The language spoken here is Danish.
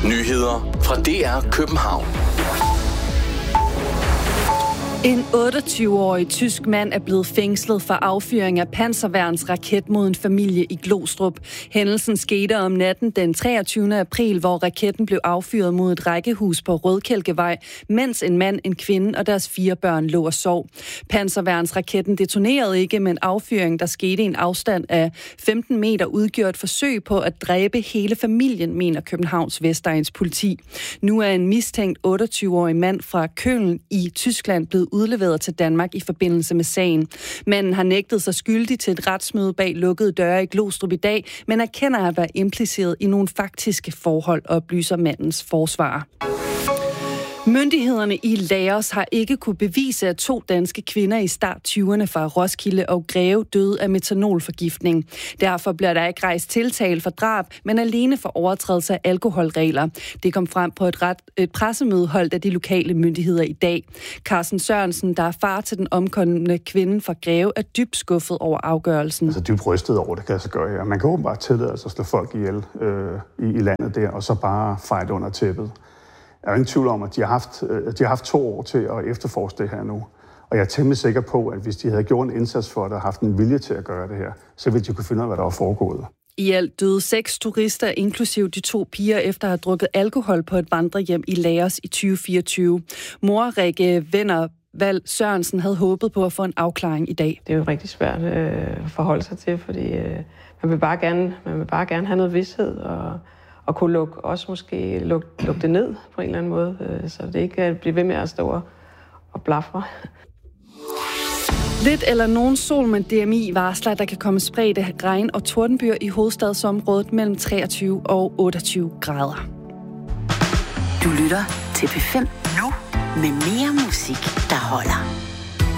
Nyheder fra DR København. En 28-årig tysk mand er blevet fængslet for affyring af panserværnsraket mod en familie i Glostrup. Hændelsen skete om natten den 23. april, hvor raketten blev affyret mod et rækkehus på Rødkælkevej, mens en mand, en kvinde og deres 4 børn lå og sov. Panserværnsraketten detonerede ikke, men affyringen, der skete i en afstand af 15 meter, udgjorde et forsøg på at dræbe hele familien, mener Københavns Vestegns politi. Nu er en mistænkt 28-årig mand fra Köln i Tyskland blevet udleveret til Danmark i forbindelse med sagen. Manden har nægtet sig skyldig til et retsmøde bag lukkede døre i Glostrup i dag, men erkender at være impliceret i nogle faktiske forhold, oplyser mandens forsvarer. Myndighederne i Laos har ikke kunne bevise, at 2 danske kvinder i start 20'erne fra Roskilde og Greve døde af metanolforgiftning. Derfor bliver der ikke rejst tiltale for drab, men alene for overtrædelse af alkoholregler. Det kom frem på et pressemøde holdt af de lokale myndigheder i dag. Carsten Sørensen, der er far til den omkomne kvinde fra Greve, er dybt skuffet over afgørelsen. Altså dybt rystet over det, kan jeg så gøre. Ja. Man kan åbenbart tillade sig at slå folk ihjel i landet der, og så bare feje det under tæppet. Jeg er ingen tvivl om, at de har haft 2 år til at efterforske det her nu. Og jeg er temmelig sikker på, at hvis de havde gjort en indsats for det og haft en vilje til at gøre det her, så ville de kunne finde ud af, hvad der var foregået. I alt døde 6 turister, inklusiv de 2 piger, efter at have drukket alkohol på et vandrehjem i Laos i 2024. Mor Rikke Vennervald Sørensen havde håbet på at få en afklaring i dag. Det er jo rigtig svært at forholde sig til, fordi man vil bare gerne have noget vished og kunne lukke det ned på en eller anden måde, så det ikke kan blive ved med at stå og blafre. Lidt eller nogen sol, men DMI varsler, at der kan komme spredte regn- og tordenbyger i hovedstadsområdet mellem 23 og 28 grader. Du lytter til P5 nu med mere musik, der holder.